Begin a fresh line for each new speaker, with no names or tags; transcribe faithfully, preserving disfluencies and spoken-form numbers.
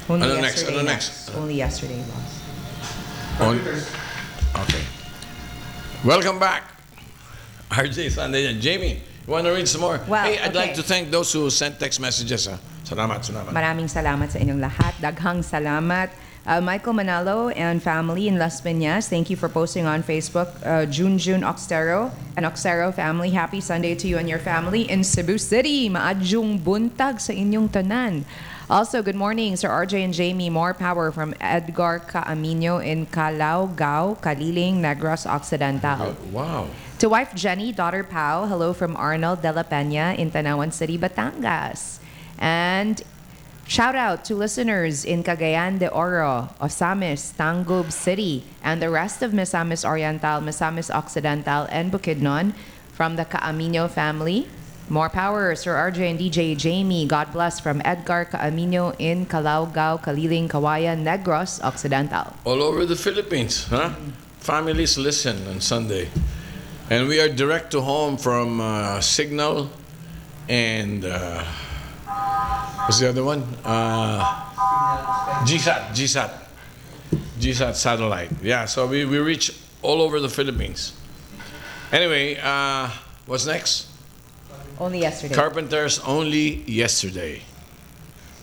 Only
Ano next?
yesterday,
Ano
boss.
next?
Only yesterday, boss.
On, okay. Welcome back. R J Sunday and Jamie, you want to read some more?
Well,
hey, I'd
okay.
like to thank those who sent text messages. Ha? Salamat, salamat.
Maraming salamat sa inyong lahat. Daghang salamat. Uh, Michael Manalo and family in Las Piñas, thank you for posting on Facebook. Uh, June June Oxtero and Oxtero family, happy Sunday to you and your family in Cebu City. Maadjong buntag sa inyong tanan. Also, good morning, Sir R J and Jamie. More power from Edgar Caamino in Calao-Gao, Kaliling, Negros Occidental.
Wow.
To wife Jenny, daughter Pau, hello from Arnold de la Peña in Tanawan City, Batangas. And shout out to listeners in Cagayan de Oro, Osamis, Tangub City, and the rest of Misamis Oriental, Misamis Occidental, and Bukidnon from the Caamino family. More power, Sir R J and D J Jamie. God bless from Edgar Caamino in Calao-Gao, Kaliling, Kawayan, Negros Occidental.
All over the Philippines, huh? Families listen on Sunday. And we are direct to home from uh, Signal and uh, what's the other one? Uh, GSAT, GSAT, GSAT satellite. Yeah, so we, we reach all over the Philippines. Anyway, uh, what's next?
Only yesterday.
Carpenters only yesterday.